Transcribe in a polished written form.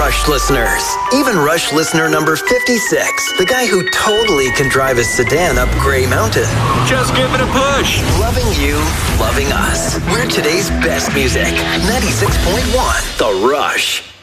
Rush listeners. Even Rush listener number 56, the guy who totally can drive his sedan up Grey Mountain. Just give it a push. Loving you, loving us. We're today's best music. 96.1 The Rush.